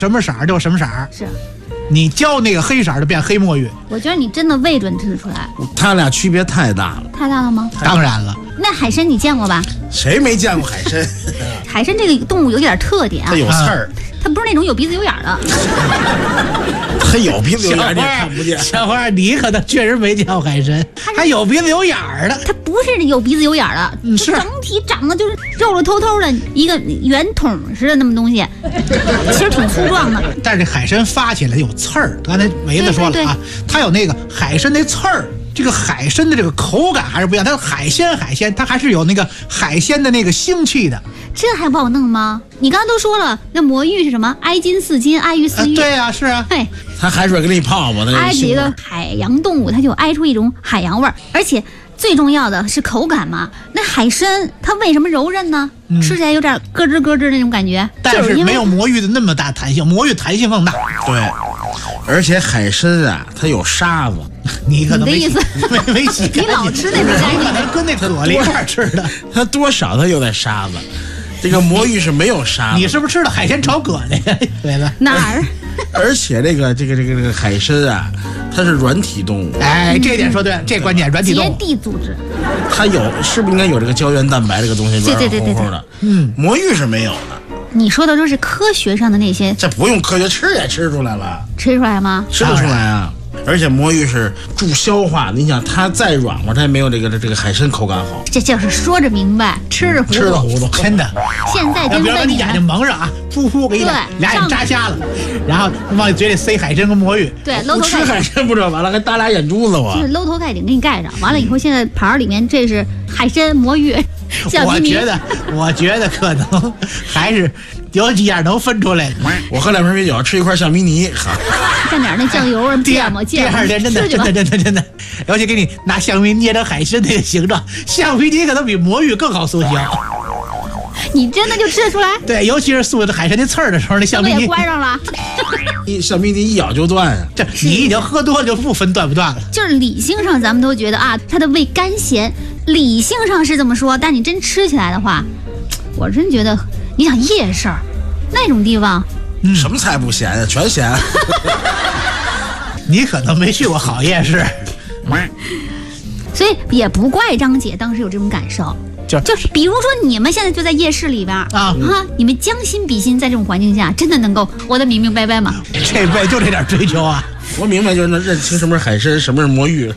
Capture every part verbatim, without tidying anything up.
什么色儿就什么色儿。 是， 你浇那个黑色的变黑墨玉。 我觉得你真的未准吃出来。 他俩区别太大了。 太大了吗？ 当然了。 那海参你见过吧？ 谁没见过海参？ 海参这个动物有点特点啊， 它有刺儿， 它不是那种有鼻子有眼的。 它有鼻子有眼，你看不见。 小花，你可能确实没见过海参，还有鼻子有眼儿的。 它不是有鼻子有眼的， 嗯，是整体长得就是肉肉透透的一个圆筒似的那么东西，其实挺粗壮的。 但是这海参发起来有刺儿，刚才梅子说了啊，它有那个海参那刺儿。这个海参的这个口感还是不一样，它海鲜海鲜，它还是有那个海鲜的那个腥气的。 这还不好弄吗？你刚刚都说了，那魔芋是什么？哀金似金，哀玉似玉。 呃、对呀、啊，是啊。 嘿， 它海水给你泡吧，它哀这个海洋动物，它就哀出一种海洋味儿，而且最重要的是口感嘛。那海参它为什么柔韧呢？嗯、吃起来有点咯吱咯吱那种感觉， 但是没有魔芋的那么大弹性，魔芋弹性更大。 对。而且海参啊，它有沙子， 你可能没你的意思没没洗干净， 你老吃那种干净， 可能跟那朵梨一块吃的， 它多少它有点沙子。这个魔芋是没有沙子。 你是不是吃的海鲜炒蛤蜊呀？对吧？ 哪儿？ 而且这个这个这个这个海参啊，它是软体动物。 哎，这点说对了，这关键软体动物。 结缔组织。 它有是不是应该有这个胶原蛋白这个东西？ 对对对对对的。嗯，魔芋是没有的。 你说的都是科学上的那些， 这不用科学，吃也吃出来了。 吃出来吗？ 吃得出来啊！而且魔芋是助消化，你想它再软和，它也没有这个这个海参口感好。 这就是说着明白，吃着糊涂。 吃着糊涂， 真的。 现在要不要把你眼睛蒙上啊？噗噗给你俩眼扎瞎了，然后往嘴里塞海参跟魔芋。 对，搂头吃海参不知道完了，还搭俩眼珠子我。 就是搂头盖顶给你盖上，完了以后现在盘里面这是海参魔芋。 我觉得，我觉得可能还是有几样能分出来的。 我喝两瓶啤酒，吃一块橡皮泥，好， 蘸点那酱油啊，芥末，芥末。 第二天真的，真的，真的，真的，尤其给你拿橡皮捏成海参那个形状，橡皮泥可能比魔芋更好塑形。 你真的就吃得出来？ 对，尤其是塑的海参那刺儿的时候，那橡皮泥也关上了。 一橡皮泥一咬就断啊！ 这你已经喝多了，就不分断不断了。 就是理性上咱们都觉得啊，它的味甘咸，理性上是这么说，但你真吃起来的话，我真觉得，你想夜市那种地方， 嗯、什么菜不咸呀？全咸。 你可能没去过好夜市， 所以也不怪张姐当时有这种感受。就就是比如说你们现在就在夜市里边啊啊，你们将心比心，在这种环境下，真的能够活得明明白白吗？ 这辈就这点追求啊！ 我明白，就是能认清什么是海参，什么是魔芋。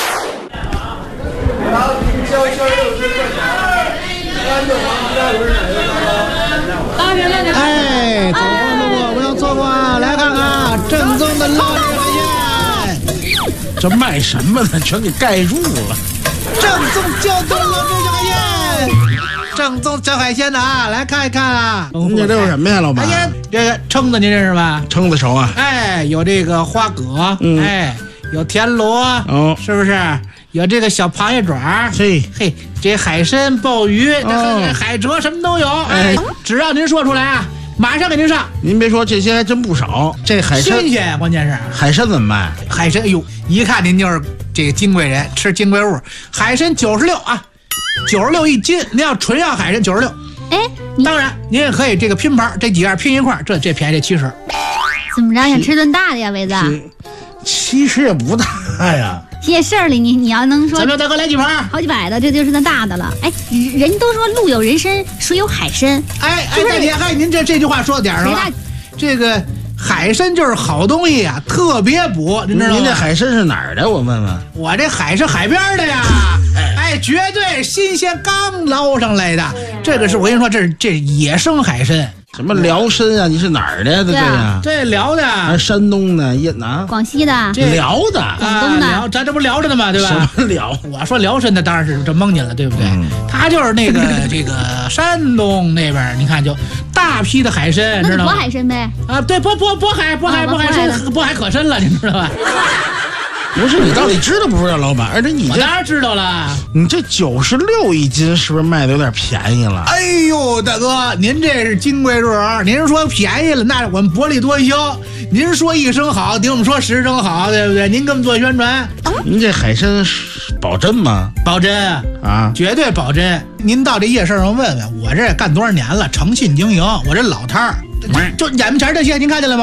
哎，走过路过不要错过啊！来看看正宗的捞汁海鲜。 这卖什么呢？全给盖住了。 正宗叫做捞汁海鲜，正宗小海鲜的啊！来看一看啊！ 您这都有什么呀，老板？ 哎，这个蛏子您认识吧？ 蛏子熟啊！ 哎，有这个花蛤，嗯、哎，有田螺，哦，是不是？有这个小螃蟹爪，嘿嘿，这海参、鲍鱼、哦、海蜇什么都有。哎，只要您说出来啊，马上给您上。 您别说，这些还真不少。这海参新鲜，关键是海参怎么卖？ 海参，哎呦，一看您就是这个金贵人，吃金贵物。海参九十六啊，九十六一斤。您要纯要海参九十六。 哎， 当然您也可以这个拼盘，这几样拼一块，这这便宜这七十。 怎么着想吃顿大的呀，维子？ 其实也不大呀。 夜市里你你要能说， 咱们大哥来几盘， 好几百的，这就是那大的了。哎，人都说路有人参，水有海参。 哎哎，大姐，哎，您这这句话说到点上了。这个海参就是好东西啊，特别补，您知道吗？ 您这海参是哪儿的？我问问。 我这海是海边的呀，哎，绝对新鲜，刚捞上来的。这个是我跟你说，这是这野生海参。 什么辽参啊？你是哪儿的？对呀， 这辽的， 山东的，也哪？ 广西的， 辽的， 广东的， 辽，咱这不聊着呢吗？对吧？ 什么辽？ 我说辽参的当然是这蒙您了，对不对？他就是那个这个山东那边，你看就大批的海参，知道吗？ 渤海参呗。 啊，对，渤渤渤海，渤海，渤海参，渤海可深了，你知道吧？ 不是，你到底知道不知道，老板？而且你我当然知道了。 你这九十六一斤，是不是卖的有点便宜了？ 哎呦，大哥，您这是金贵肉，您说便宜了，那我们薄利多销。您说一声好，顶我们说十声好，对不对？您给我们做宣传。 您这海参保真吗？ 保真啊，绝对保真。您到这夜市上问问，我这干多少年了，诚信经营，我这老摊儿。 就眼前这些您看见了吗？